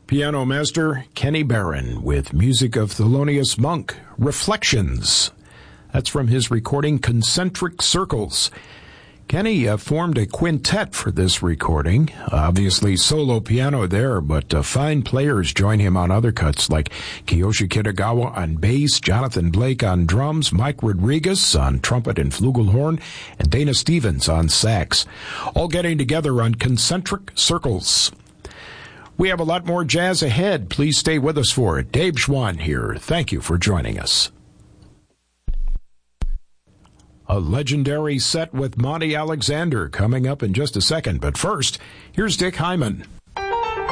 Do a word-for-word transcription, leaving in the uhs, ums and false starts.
Piano master Kenny Barron with music of Thelonious Monk, Reflections. That's from his recording Concentric Circles. Kenny uh, formed a quintet for this recording. Obviously solo piano there, but uh, fine players join him on other cuts like Kiyoshi Kitagawa on bass, Jonathan Blake on drums, Mike Rodriguez on trumpet and flugelhorn, and Dana Stevens on sax. All getting together on Concentric Circles. We have a lot more jazz ahead. Please stay with us for it. Dave Schwann here. Thank you for joining us. A legendary set with Monty Alexander coming up in just a second. But first, here's Dick Hyman.